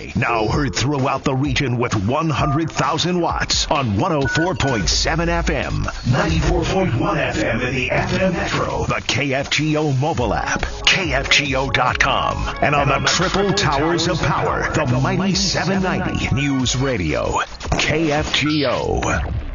Friday. Now heard throughout the region with 100,000 watts on 104.7 FM, 94.1 FM in the FM Metro, the KFGO mobile app, KFGO.com, and on the triple towers of power, the mighty 790 News Radio, KFGO.